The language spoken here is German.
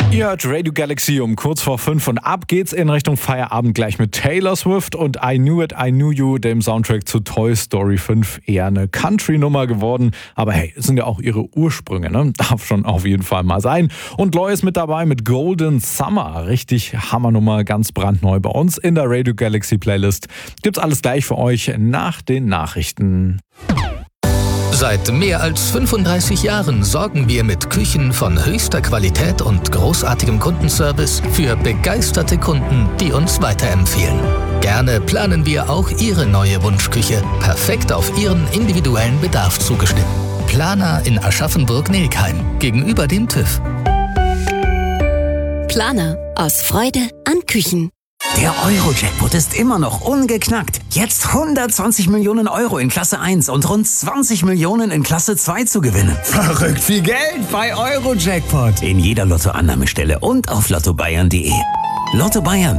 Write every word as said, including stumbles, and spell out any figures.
Ihr hört Radio Galaxy um kurz vor fünf und ab geht's in Richtung Feierabend gleich mit Taylor Swift und I Knew It, I Knew You, dem Soundtrack zu Toy Story fünf. Eher eine Country-Nummer geworden, aber hey, es sind ja auch ihre Ursprünge, ne? Darf schon auf jeden Fall mal sein. Und Loy ist mit dabei mit Golden Summer. Richtig Hammernummer, ganz brandneu bei uns in der Radio Galaxy Playlist. Gibt's alles gleich für euch nach den Nachrichten. Seit mehr als fünfunddreißig Jahren sorgen wir mit Küchen von höchster Qualität und großartigem Kundenservice für begeisterte Kunden, die uns weiterempfehlen. Gerne planen wir auch Ihre neue Wunschküche, perfekt auf Ihren individuellen Bedarf zugeschnitten. Planer in Aschaffenburg-Nelkheim, gegenüber dem TÜV. Planer, aus Freude an Küchen. Der Euro-Jackpot ist immer noch ungeknackt. Jetzt hundertzwanzig Millionen Euro in Klasse eins und rund zwanzig Millionen in Klasse zwei zu gewinnen. Verrückt viel Geld bei Euro-Jackpot. In jeder Lottoannahmestelle und auf lotto bayern punkt de. Lotto Bayern.